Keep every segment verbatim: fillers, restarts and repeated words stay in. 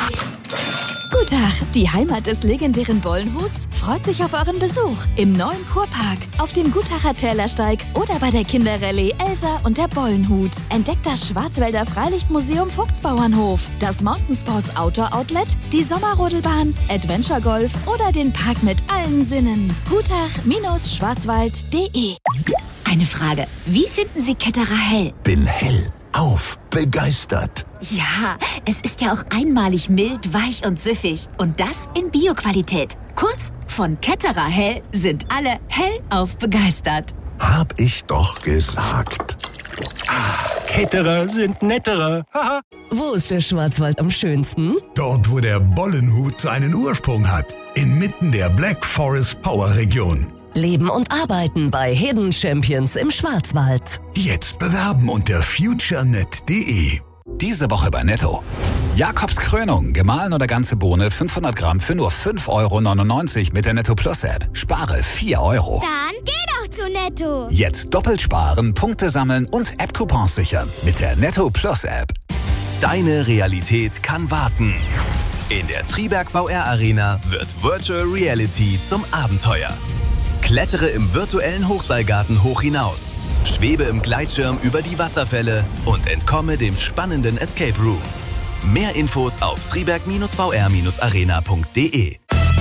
Guten Tag, die Heimat des legendären Bollenhuts freut sich auf euren Besuch im neuen Kurpark, auf dem Gutacher Tälersteig oder bei der Kinderrallye Elsa und der Bollenhut. Entdeckt das Schwarzwälder Freilichtmuseum Vogtsbauernhof, das Mountainsports Outdoor Outlet, die Sommerrodelbahn, Adventure Golf oder den Park mit allen Sinnen. gutach Schwarzwald punkt de. Eine Frage, wie finden Sie Ketterer hell? Bin hell auf begeistert. Ja, es ist ja auch einmalig mild, weich und süffig. Und das in Bio-Qualität. Kurz, von Ketterer hell sind alle hellauf begeistert. Hab ich doch gesagt. Ah, Ketterer sind netterer. Haha. Wo ist der Schwarzwald am schönsten? Dort, wo der Bollenhut seinen Ursprung hat. Inmitten der Black Forest Power Region. Leben und arbeiten bei Hidden Champions im Schwarzwald. Jetzt bewerben unter futurenet punkt de. Diese Woche bei Netto. Jakobs Krönung, gemahlen oder ganze Bohne, fünfhundert Gramm für nur fünf Euro neunundneunzig mit der Netto Plus App. Spare vier Euro. Dann geh doch zu Netto. Jetzt doppelt sparen, Punkte sammeln und App-Coupons sichern mit der Netto Plus App. Deine Realität kann warten. In der Triberg V R Arena wird Virtual Reality zum Abenteuer. Klettere im virtuellen Hochseilgarten hoch hinaus. Schwebe im Gleitschirm über die Wasserfälle und entkomme dem spannenden Escape Room. Mehr Infos auf triberg V R arena punkt de.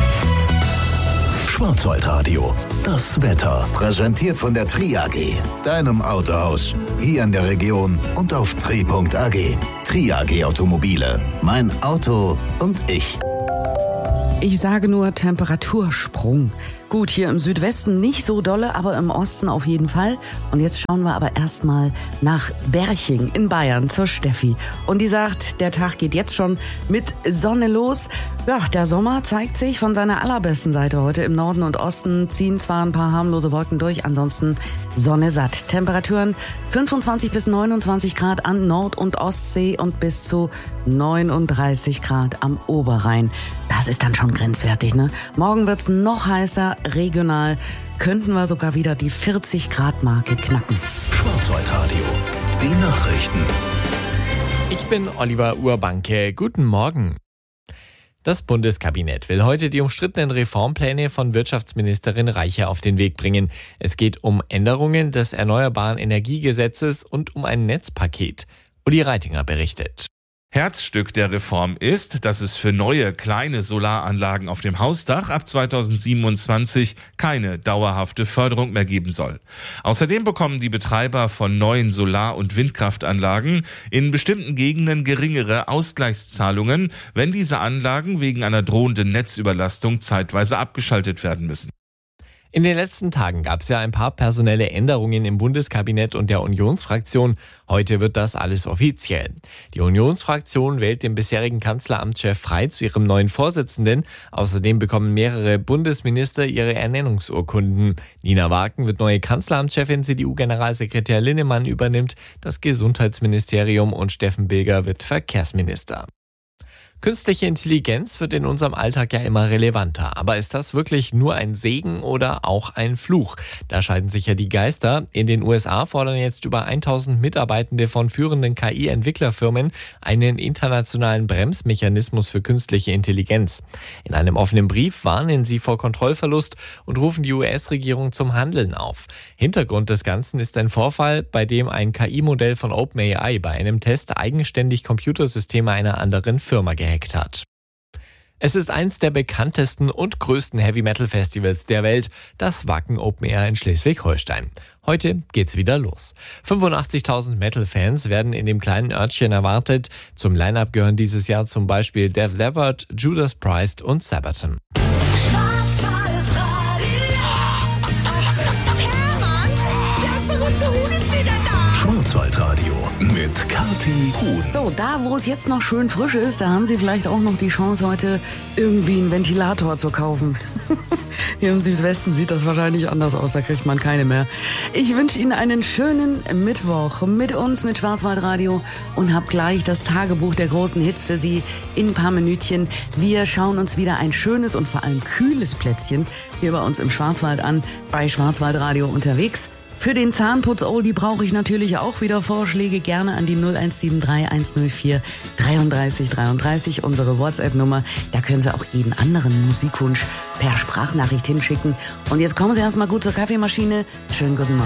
Schwarzwaldradio, das Wetter. Präsentiert von der Tri A G, deinem Autohaus. Hier in der Region und auf tri punkt a g. Tri A G Automobile, mein Auto und ich. Ich sage nur Temperatursprung. Gut, hier im Südwesten nicht so dolle, aber im Osten auf jeden Fall. Und jetzt schauen wir aber erstmal nach Berching in Bayern zur Steffi. Und die sagt, der Tag geht jetzt schon mit Sonne los. Ja, der Sommer zeigt sich von seiner allerbesten Seite heute. Im Norden und Osten ziehen zwar ein paar harmlose Wolken durch, ansonsten Sonne satt. Temperaturen fünfundzwanzig bis neunundzwanzig Grad an Nord- und Ostsee und bis zu neununddreißig Grad am Oberrhein. Das ist dann schon grenzwertig, ne? Morgen wird's noch heißer. Regional könnten wir sogar wieder die vierzig Grad Marke knacken. Schwarzwaldradio, die Nachrichten. Ich bin Oliver Urbanke. Guten Morgen. Das Bundeskabinett will heute die umstrittenen Reformpläne von Wirtschaftsministerin Reiche auf den Weg bringen. Es geht um Änderungen des Erneuerbaren Energiegesetzes und um ein Netzpaket. Uli Reitinger berichtet. Herzstück der Reform ist, dass es für neue kleine Solaranlagen auf dem Hausdach ab zweitausendsiebenundzwanzig keine dauerhafte Förderung mehr geben soll. Außerdem bekommen die Betreiber von neuen Solar- und Windkraftanlagen in bestimmten Gegenden geringere Ausgleichszahlungen, wenn diese Anlagen wegen einer drohenden Netzüberlastung zeitweise abgeschaltet werden müssen. In den letzten Tagen gab es ja ein paar personelle Änderungen im Bundeskabinett und der Unionsfraktion. Heute wird das alles offiziell. Die Unionsfraktion wählt den bisherigen Kanzleramtschef Frey zu ihrem neuen Vorsitzenden. Außerdem bekommen mehrere Bundesminister ihre Ernennungsurkunden. Nina Waken wird neue Kanzleramtschefin, C D U-Generalsekretär Linnemann übernimmt das Gesundheitsministerium und Steffen Bilger wird Verkehrsminister. Künstliche Intelligenz wird in unserem Alltag ja immer relevanter. Aber ist das wirklich nur ein Segen oder auch ein Fluch? Da scheiden sich ja die Geister. In den U S A fordern jetzt über tausend Mitarbeitende von führenden K I-Entwicklerfirmen einen internationalen Bremsmechanismus für künstliche Intelligenz. In einem offenen Brief warnen sie vor Kontrollverlust und rufen die U S-Regierung zum Handeln auf. Hintergrund des Ganzen ist ein Vorfall, bei dem ein K I-Modell von OpenAI bei einem Test eigenständig Computersysteme einer anderen Firma gehackt hat. Es ist eins der bekanntesten und größten Heavy-Metal-Festivals der Welt, das Wacken Open Air in Schleswig-Holstein. Heute geht's wieder los. fünfundachtzigtausend Metal-Fans werden in dem kleinen Örtchen erwartet. Zum Line-Up gehören dieses Jahr zum Beispiel Def Leppard, Judas Priest und Sabaton. Schwarzwaldradio mit Kathi Huhn. So, da wo es jetzt noch schön frisch ist, da haben Sie vielleicht auch noch die Chance, heute irgendwie einen Ventilator zu kaufen. Hier im Südwesten sieht das wahrscheinlich anders aus, da kriegt man keine mehr. Ich wünsche Ihnen einen schönen Mittwoch mit uns, mit Schwarzwaldradio und hab gleich das Tagebuch der großen Hits für Sie in ein paar Minütchen. Wir schauen uns wieder ein schönes und vor allem kühles Plätzchen hier bei uns im Schwarzwald an, bei Schwarzwaldradio unterwegs. Für den Zahnputz-Oldie brauche ich natürlich auch wieder Vorschläge. Gerne an die null eins sieben drei eins null vier dreiunddreißig dreiunddreißig, unsere WhatsApp-Nummer. Da können Sie auch jeden anderen Musikwunsch per Sprachnachricht hinschicken. Und jetzt kommen Sie erstmal gut zur Kaffeemaschine. Schönen guten Morgen.